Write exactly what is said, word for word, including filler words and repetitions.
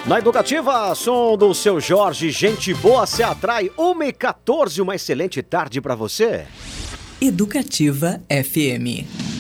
Na Educativa, som do seu Jorge, gente boa se atrai, uma e quatorze, uma excelente tarde para você. Educativa F M.